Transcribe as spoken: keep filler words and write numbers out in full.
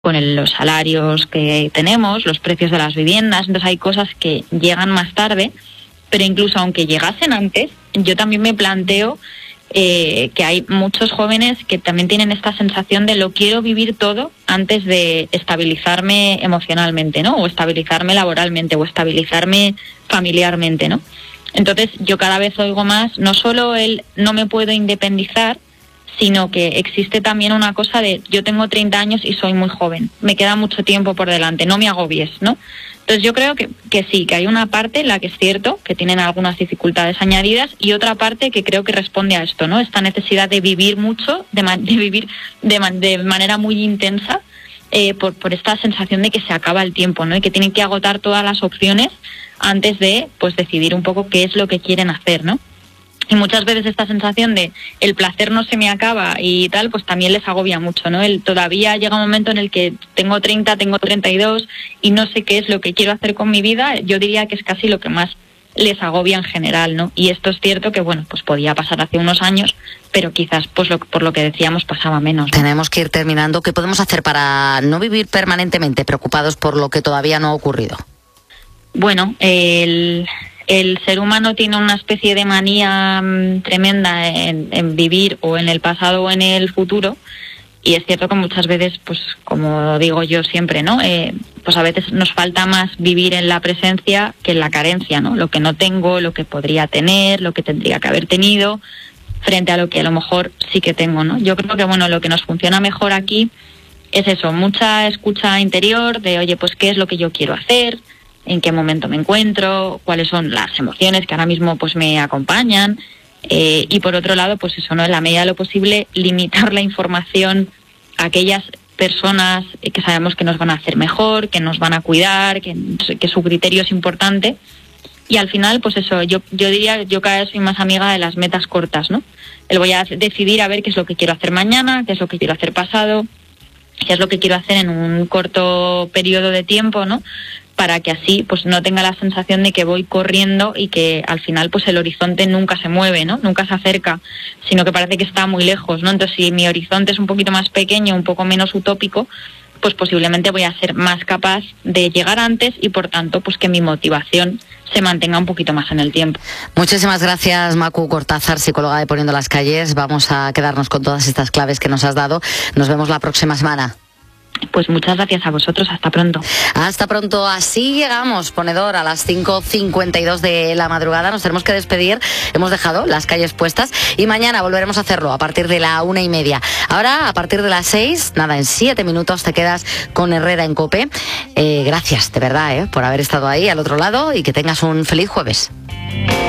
con el, los salarios que tenemos, los precios de las viviendas. Entonces hay cosas que llegan más tarde, pero incluso aunque llegasen antes, yo también me planteo eh, que hay muchos jóvenes que también tienen esta sensación de lo quiero vivir todo antes de estabilizarme emocionalmente, ¿no? O estabilizarme laboralmente, o estabilizarme familiarmente, ¿no? Entonces yo cada vez oigo más, no solo el no me puedo independizar, sino que existe también una cosa de yo tengo treinta años y soy muy joven, me queda mucho tiempo por delante, no me agobies, ¿no? Entonces yo creo que, que sí, que hay una parte en la que es cierto que tienen algunas dificultades añadidas y otra parte que creo que responde a esto, ¿no? Esta necesidad de vivir mucho, de, man, de vivir de, man, de manera muy intensa, eh, por, por esta sensación de que se acaba el tiempo, ¿no? Y que tienen que agotar todas las opciones antes de, pues, decidir un poco qué es lo que quieren hacer, ¿no? Y muchas veces esta sensación de el placer no se me acaba y tal, pues también les agobia mucho, ¿no? El, todavía llega un momento en el que tengo treinta, tengo treinta y dos y no sé qué es lo que quiero hacer con mi vida. Yo diría que es casi lo que más les agobia en general, ¿no? Y esto es cierto que, bueno, pues podía pasar hace unos años, pero quizás, pues lo, por lo que decíamos, pasaba menos, ¿no? Tenemos que ir terminando. ¿Qué podemos hacer para no vivir permanentemente preocupados por lo que todavía no ha ocurrido? Bueno, el... El ser humano tiene una especie de manía mmm, tremenda en, en vivir o en el pasado o en el futuro, y es cierto que muchas veces, pues como digo yo siempre, ¿no? Eh, pues a veces nos falta más vivir en la presencia que en la carencia, ¿no? Lo que no tengo, lo que podría tener, lo que tendría que haber tenido, frente a lo que a lo mejor sí que tengo, ¿no? Yo creo que, bueno, lo que nos funciona mejor aquí es eso, mucha escucha interior de, oye, pues qué es lo que yo quiero hacer, en qué momento me encuentro, cuáles son las emociones que ahora mismo pues me acompañan, eh, y por otro lado, pues eso, ¿no? En la medida de lo posible, limitar la información a aquellas personas que sabemos que nos van a hacer mejor, que nos van a cuidar, que, que su criterio es importante. Y al final, pues eso, yo, yo diría, yo cada vez soy más amiga de las metas cortas, ¿no? El voy a decidir a ver qué es lo que quiero hacer mañana, qué es lo que quiero hacer pasado, qué es lo que quiero hacer en un corto periodo de tiempo, ¿no? Para que así pues no tenga la sensación de que voy corriendo y que al final pues el horizonte nunca se mueve, ¿no? Nunca se acerca, sino que parece que está muy lejos, ¿no? Entonces, si mi horizonte es un poquito más pequeño, un poco menos utópico, pues posiblemente voy a ser más capaz de llegar antes y por tanto pues que mi motivación se mantenga un poquito más en el tiempo. Muchísimas gracias, Macu Cortázar, psicóloga de Poniendo las Calles. Vamos a quedarnos con todas estas claves que nos has dado. Nos vemos la próxima semana. Pues muchas gracias a vosotros, hasta pronto. Hasta pronto, así llegamos, ponedor, a las cinco cincuenta y dos de la madrugada. Nos tenemos que despedir, hemos dejado las calles puestas y mañana volveremos a hacerlo a partir de la una y media. Ahora, a partir de las seis, nada, en siete minutos te quedas con Herrera en COPE. Eh, gracias, de verdad, eh, por haber estado ahí al otro lado y que tengas un feliz jueves.